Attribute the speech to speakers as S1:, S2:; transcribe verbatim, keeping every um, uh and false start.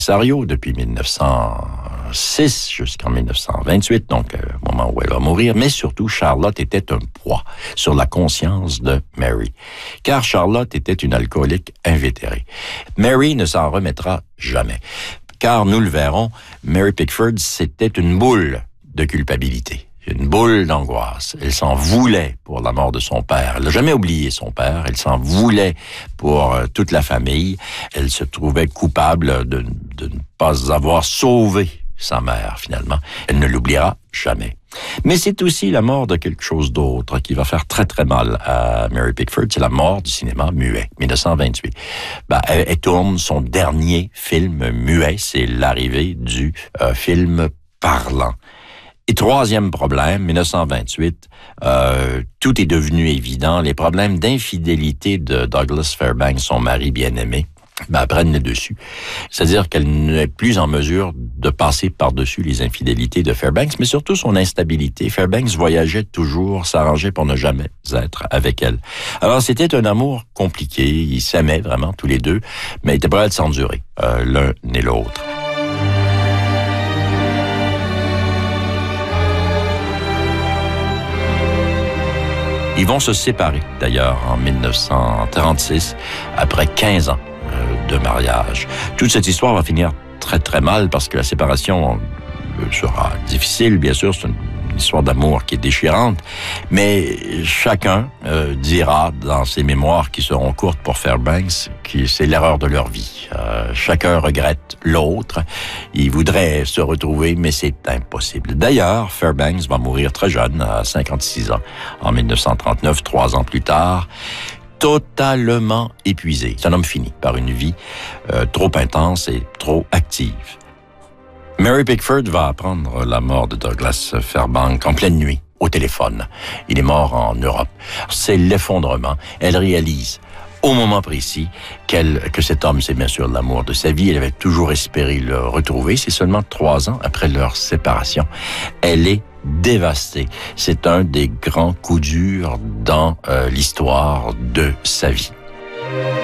S1: Sario depuis mille neuf cent six jusqu'en mille neuf cent vingt-huit, donc euh, au moment où elle va mourir, mais surtout Charlotte était un poids sur la conscience de Mary, car Charlotte était une alcoolique invétérée. Mary ne s'en remettra jamais, car nous le verrons, Mary Pickford, c'était une boule de culpabilité. Une boule d'angoisse. Elle s'en voulait pour la mort de son père. Elle n'a jamais oublié son père. Elle s'en voulait pour euh, toute la famille. Elle se trouvait coupable de, de ne pas avoir sauvé sa mère, finalement. Elle ne l'oubliera jamais. Mais c'est aussi la mort de quelque chose d'autre qui va faire très, très mal à Mary Pickford. C'est la mort du cinéma muet, mille neuf cent vingt-huit. Ben, elle, elle tourne son dernier film muet. C'est l'arrivée du euh, film parlant. Et troisième problème, mille neuf cent vingt-huit, euh, tout est devenu évident. Les problèmes d'infidélité de Douglas Fairbanks, son mari bien-aimé, ben, prennent le dessus. C'est-à-dire qu'elle n'est plus en mesure de passer par-dessus les infidélités de Fairbanks, mais surtout son instabilité. Fairbanks voyageait toujours, s'arrangeait pour ne jamais être avec elle. Alors, c'était un amour compliqué. Ils s'aimaient vraiment tous les deux, mais ils étaient prêts à s'endurer, euh, l'un et l'autre. Ils vont se séparer, d'ailleurs, en mille neuf cent trente-six, après quinze ans euh, de mariage. Toute cette histoire va finir très, très mal parce que la séparation sera difficile, bien sûr, c'est une histoire d'amour qui est déchirante, mais chacun euh, dira dans ses mémoires qui seront courtes pour Fairbanks que c'est l'erreur de leur vie. Euh, chacun regrette l'autre. Il voudrait se retrouver, mais c'est impossible. D'ailleurs, Fairbanks va mourir très jeune, à cinquante-six ans, en mille neuf cent trente-neuf, trois ans plus tard, totalement épuisé. C'est un homme fini par une vie euh, trop intense et trop active. Mary Pickford va apprendre la mort de Douglas Fairbanks en pleine nuit, au téléphone. Il est mort en Europe. C'est l'effondrement. Elle réalise, au moment précis, qu'elle, que cet homme, c'est bien sûr l'amour de sa vie. Elle avait toujours espéré le retrouver. C'est seulement trois ans après leur séparation. Elle est dévastée. C'est un des grands coups durs dans euh, l'histoire de sa vie.